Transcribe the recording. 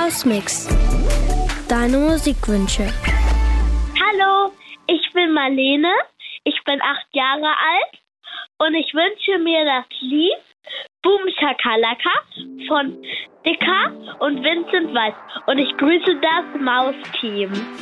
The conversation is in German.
Hausmix. Deine Musikwünsche. Hallo, ich bin Marlene, ich bin 8 Jahre alt und ich wünsche mir das Lied Boom Shakalaka von Dicker und Vincent Weiss und ich grüße das Maus-Team.